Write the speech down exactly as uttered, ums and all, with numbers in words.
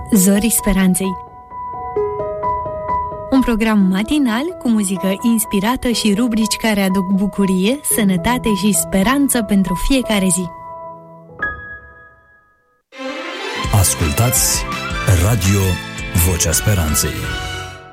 Zorii Speranței. Un program matinal cu muzică inspirată și rubrici care aduc bucurie, sănătate și speranță pentru fiecare zi. Ascultați Radio Vocea Speranței.